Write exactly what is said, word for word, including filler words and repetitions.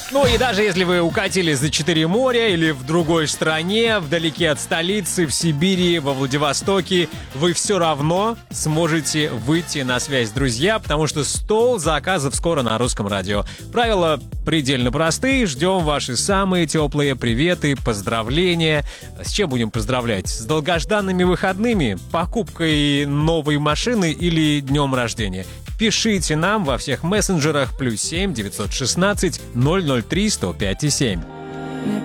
Ну и даже если вы укатились за четыре моря или в другой стране, вдалеке от столицы, в Сибири, во Владивостоке, вы все равно сможете выйти на связь, друзья, потому что стол заказов скоро на Русском радио. Правила предельно простые. Ждем ваши самые теплые приветы, поздравления. С чем будем поздравлять? С долгожданными выходными, покупкой новой машины или днем рождения? Пишите нам во всех мессенджерах плюс семь девятьсот шестнадцать ноль ноль три сто пять и семь.